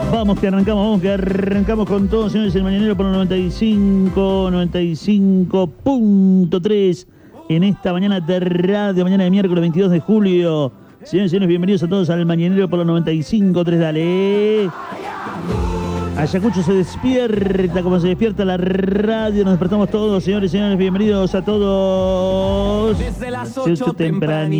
Vamos que arrancamos con todo, señores, el Mañanero por el 95.3 en esta mañana de radio, mañana de miércoles 22 de julio. Señores y señores, bienvenidos a todos al Mañanero por los 95.3, dale. Ayacucho se despierta como se despierta la radio, nos despertamos todos, señores y señores, bienvenidos a todos. Desde las 8 tempranito.